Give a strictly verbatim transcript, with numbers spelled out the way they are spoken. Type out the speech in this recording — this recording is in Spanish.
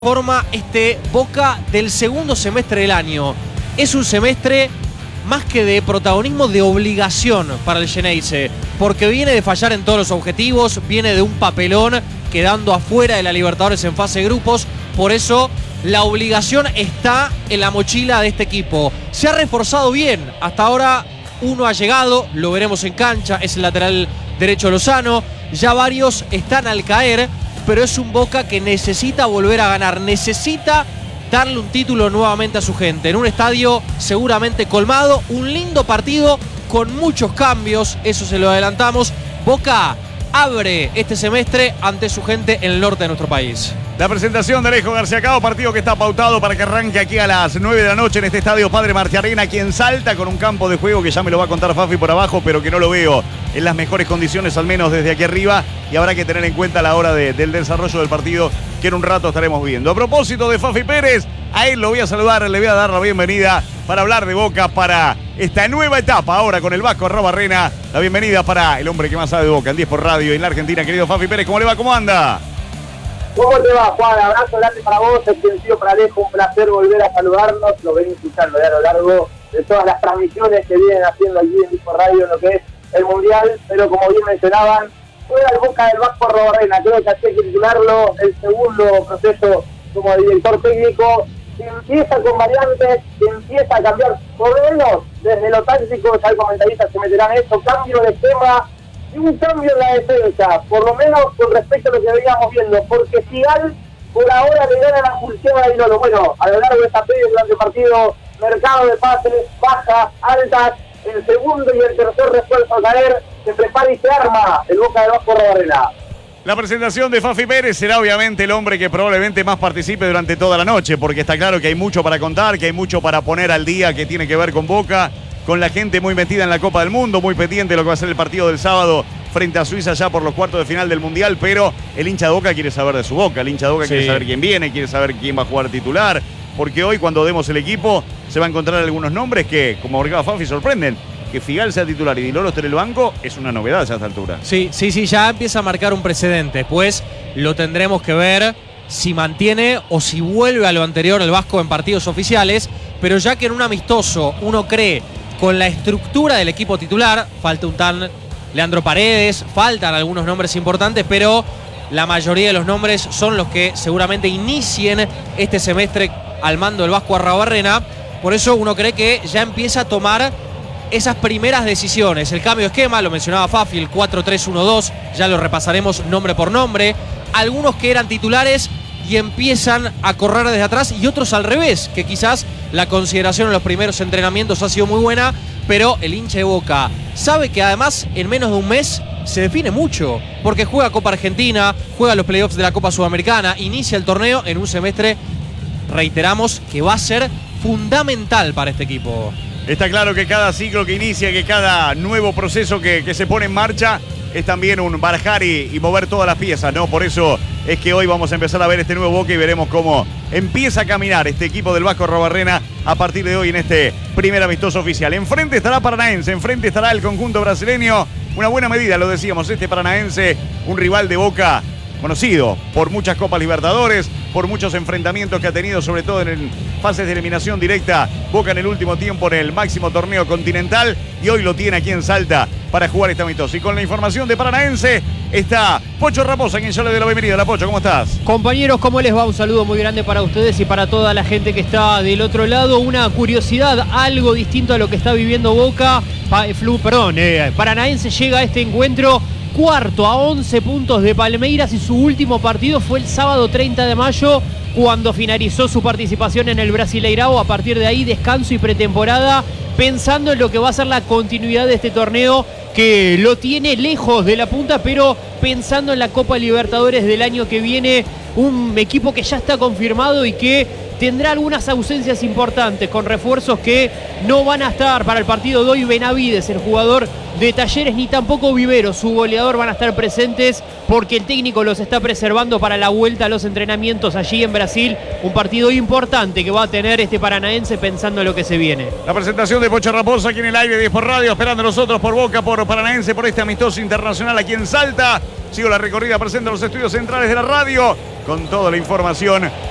Forma este Boca del segundo semestre del año. Es un semestre más que de protagonismo, de obligación para el Xeneize, porque viene de fallar en todos los objetivos, viene de un papelón quedando afuera de la Libertadores en fase de grupos. Por eso la obligación está en la mochila de este equipo. Se ha reforzado bien, hasta ahora uno ha llegado, lo veremos en cancha, es el lateral derecho Lozano, ya varios están al caer, pero es un Boca que necesita volver a ganar, necesita darle un título nuevamente a su gente, en un estadio seguramente colmado, un lindo partido con muchos cambios, eso se lo adelantamos. Boca abre este semestre ante su gente en el norte de nuestro país. La presentación de Alejo García Cao, partido que está pautado para que arranque aquí a las nueve de la noche en este estadio Padre Martiarena, quien salta con un campo de juego que ya me lo va a contar Fafi por abajo, pero que no lo veo en las mejores condiciones, al menos desde aquí arriba, y habrá que tener en cuenta a la hora de, del desarrollo del partido, que en un rato estaremos viendo. A propósito de Fafi Pérez, a él lo voy a saludar, le voy a dar la bienvenida para hablar de Boca, para esta nueva etapa ahora con el Vasco Arrobarrena. La bienvenida para el hombre que más sabe de Boca en diez por Radio en la Argentina, querido Fafi Pérez. ¿Cómo le va? ¿Cómo anda? ¿Cómo te va, Juan? Abrazo grande para vos, extensivo para Alejo, un placer volver a saludarnos. Lo ven escuchando ya a lo largo de todas las transmisiones que vienen haciendo aquí en diez por Radio en lo que es el Mundial, pero como bien mencionaban, juega el Boca del Vasco Arrobarrena. Creo que hay que titularlo, el segundo proceso como director técnico, que empieza con variantes, que empieza a cambiar, por lo menos desde lo táctico, ya hay comentaristas que meterán eso, cambio de esquema y un cambio en la defensa, por lo menos con respecto a lo que veníamos viendo, porque Sigal por ahora le gana la función a Ilolo. Bueno, a lo largo de esta serie durante el partido, mercado de pases, bajas, altas, el segundo y el tercer refuerzo a caer, se prepara y se arma el Boca del Vasco Arrobarrena. La presentación de Fafi Pérez será obviamente el hombre que probablemente más participe durante toda la noche, porque está claro que hay mucho para contar, que hay mucho para poner al día que tiene que ver con Boca, con la gente muy metida en la Copa del Mundo, muy pendiente de lo que va a ser el partido del sábado frente a Suiza ya por los cuartos de final del Mundial, pero el hincha de Boca quiere saber de su Boca, el hincha de Boca sí. quiere saber quién viene, quiere saber quién va a jugar titular, porque hoy cuando demos el equipo se va a encontrar algunos nombres que, como marcaba Fafi, sorprenden. Que Figal sea titular y Di Loro esté en el banco es una novedad a esta altura. Sí, sí, sí, ya empieza a marcar un precedente. Después lo tendremos que ver si mantiene o si vuelve a lo anterior el Vasco en partidos oficiales, pero ya que en un amistoso uno cree con la estructura del equipo titular, falta un tan Leandro Paredes, faltan algunos nombres importantes, pero la mayoría de los nombres son los que seguramente inicien este semestre al mando del Vasco Arrobarrena. Por eso uno cree que ya empieza a tomar esas primeras decisiones. El cambio de esquema, lo mencionaba Fafi, el cuatro tres uno dos, ya lo repasaremos nombre por nombre. Algunos que eran titulares y empiezan a correr desde atrás, y otros al revés, que quizás la consideración en los primeros entrenamientos ha sido muy buena, pero el hincha de Boca sabe que además en menos de un mes se define mucho, porque juega Copa Argentina, juega los playoffs de la Copa Sudamericana, inicia el torneo en un semestre, reiteramos, que va a ser fundamental para este equipo. Está claro que cada ciclo que inicia, que cada nuevo proceso que, que se pone en marcha es también un barajar y, y mover todas las piezas, ¿no? Por eso es que hoy vamos a empezar a ver este nuevo Boca y veremos cómo empieza a caminar este equipo del Vasco Arrobarrena a partir de hoy en este primer amistoso oficial. Enfrente estará Paranaense, enfrente estará el conjunto brasileño. Una buena medida, lo decíamos, este Paranaense, un rival de Boca conocido por muchas Copas Libertadores, por muchos enfrentamientos que ha tenido, sobre todo en fases de eliminación directa, Boca en el último tiempo en el máximo torneo continental, y hoy lo tiene aquí en Salta para jugar esta amistosa. Y con la información de Paranaense está Pocho Raposa, quien yo le doy la bienvenida. Hola, Pocho, ¿cómo estás? Compañeros, ¿cómo les va? Un saludo muy grande para ustedes y para toda la gente que está del otro lado. Una curiosidad, algo distinto a lo que está viviendo Boca. Pa, Flu, perdón, eh, Paranaense llega a este encuentro cuarto a once puntos de Palmeiras, y su último partido fue el sábado treinta de mayo, cuando finalizó su participación en el Brasileirao. A partir de ahí, descanso y pretemporada, pensando en lo que va a ser la continuidad de este torneo, que lo tiene lejos de la punta, pero pensando en la Copa Libertadores del año que viene. Un equipo que ya está confirmado y que tendrá algunas ausencias importantes, con refuerzos que no van a estar para el partido de hoy. Benavides, el jugador de Talleres, ni tampoco Vivero, su goleador, van a estar presentes, porque el técnico los está preservando para la vuelta a los entrenamientos allí en Brasil. Un partido importante que va a tener este Paranaense pensando en lo que se viene. La presentación de Pocho Raposa aquí en el aire de diez por Radio, esperando nosotros por Boca, por Paranaense, por este amistoso internacional aquí en Salta. Sigo la recorrida presente a los estudios centrales de la radio con toda la información